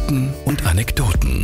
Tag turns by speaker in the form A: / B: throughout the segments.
A: Geschichten und Anekdoten.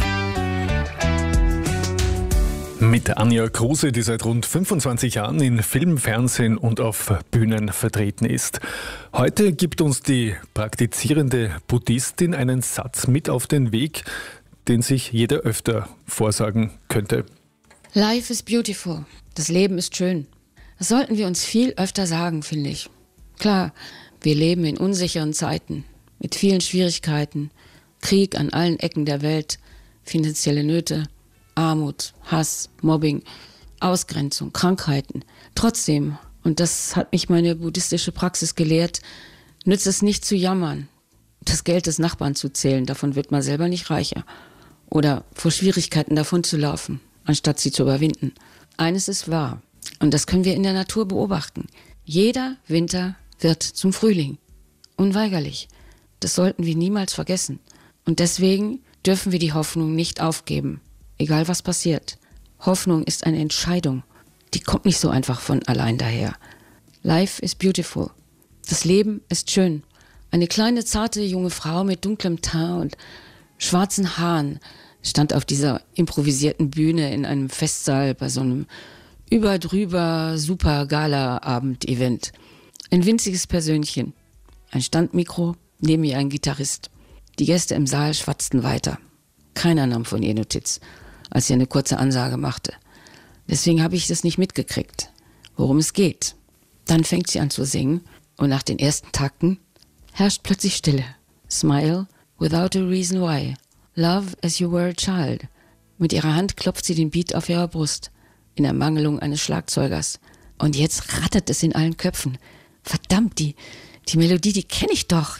A: Mit Anja Kruse, die seit rund 25 Jahren in Film, Fernsehen und auf Bühnen vertreten ist. Heute gibt uns die praktizierende Buddhistin einen Satz mit auf den Weg, den sich jeder öfter vorsagen könnte.
B: Life is beautiful. Das Leben ist schön. Das sollten wir uns viel öfter sagen, finde ich. Klar, wir leben in unsicheren Zeiten, mit vielen Schwierigkeiten, Krieg an allen Ecken der Welt, finanzielle Nöte, Armut, Hass, Mobbing, Ausgrenzung, Krankheiten. Trotzdem, und das hat mich meine buddhistische Praxis gelehrt, nützt es nicht zu jammern, das Geld des Nachbarn zu zählen, davon wird man selber nicht reicher. Oder vor Schwierigkeiten davonzulaufen, anstatt sie zu überwinden. Eines ist wahr, und das können wir in der Natur beobachten. Jeder Winter wird zum Frühling. Unweigerlich. Das sollten wir niemals vergessen. Und deswegen dürfen wir die Hoffnung nicht aufgeben, egal was passiert. Hoffnung ist eine Entscheidung. Die kommt nicht so einfach von allein daher. Life is beautiful. Das Leben ist schön. Eine kleine, zarte, junge Frau mit dunklem Teint und schwarzen Haaren stand auf dieser improvisierten Bühne in einem Festsaal bei so einem überdrüber super Gala-Abend-Event. Ein winziges Persönchen. Ein Standmikro, neben ihr ein Gitarrist. Die Gäste im Saal schwatzten weiter. Keiner nahm von ihr Notiz, als sie eine kurze Ansage machte. Deswegen habe ich das nicht mitgekriegt, worum es geht. Dann fängt sie an zu singen und nach den ersten Takten herrscht plötzlich Stille. Smile without a reason why. Love as you were a child. Mit ihrer Hand klopft sie den Beat auf ihrer Brust, in Ermangelung eines Schlagzeugers. Und jetzt rattert es in allen Köpfen. Verdammt, die Melodie, die kenne ich doch.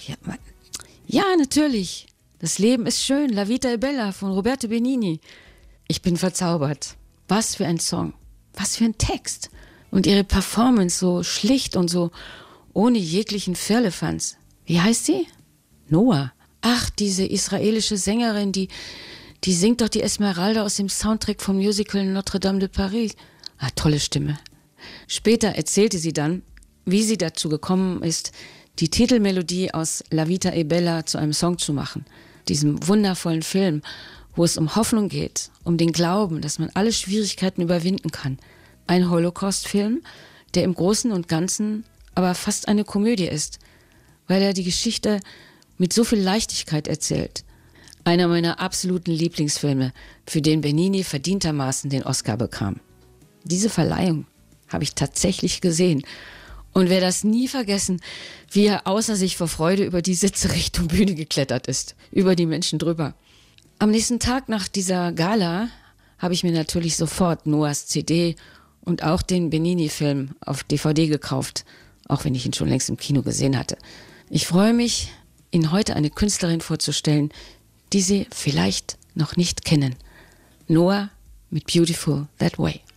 B: Ja, natürlich. Das Leben ist schön. La Vita è Bella von Roberto Benigni. Ich bin verzaubert. Was für ein Song. Was für ein Text. Und ihre Performance so schlicht und so ohne jeglichen Firlefanz. Wie heißt sie? Noah. Ach, diese israelische Sängerin, die singt doch die Esmeralda aus dem Soundtrack vom Musical Notre Dame de Paris. Ah, tolle Stimme. Später erzählte sie dann, wie sie dazu gekommen ist, die Titelmelodie aus La Vita è Bella zu einem Song zu machen. Diesem wundervollen Film, wo es um Hoffnung geht, um den Glauben, dass man alle Schwierigkeiten überwinden kann. Ein Holocaust-Film, der im Großen und Ganzen aber fast eine Komödie ist, weil er die Geschichte mit so viel Leichtigkeit erzählt. Einer meiner absoluten Lieblingsfilme, für den Benigni verdientermaßen den Oscar bekam. Diese Verleihung habe ich tatsächlich gesehen und werde das nie vergessen, wie er außer sich vor Freude über die Sitze Richtung Bühne geklettert ist, über die Menschen drüber. Am nächsten Tag nach dieser Gala habe ich mir natürlich sofort Noahs CD und auch den Benigni-Film auf DVD gekauft, auch wenn ich ihn schon längst im Kino gesehen hatte. Ich freue mich, Ihnen heute eine Künstlerin vorzustellen, die Sie vielleicht noch nicht kennen. Noah mit Beautiful That Way.